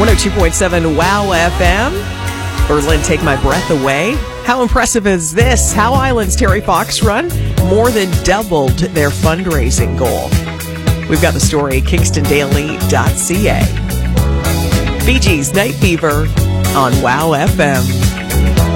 102.7 WOW FM. Berlin, Take My Breath Away. How impressive is this? How Island's Terry Fox Run more than doubled their fundraising goal. We've got the story at KingstonDaily.ca. Bee Gees, Night Fever on WOW FM.